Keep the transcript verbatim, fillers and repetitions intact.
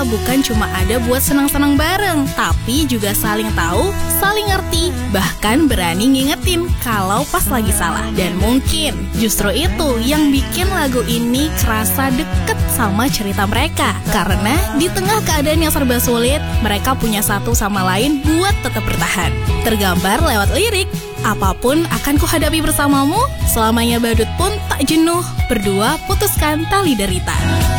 bukan cuma ada buat senang-senang bareng, tapi juga saling tahu, saling ngerti, bahkan berani ngingetin kalau pas lagi salah. Dan mungkin justru itu yang bikin lagu ini kerasa deket sama cerita mereka. Karena di tengah keadaan yang serba sulit, mereka punya satu sama lain buat tetap bertahan. Tergambar lewat lirik, apapun akan kuhadapi bersamamu, selamanya badut pun tak jenuh, berdua putuskan tali derita.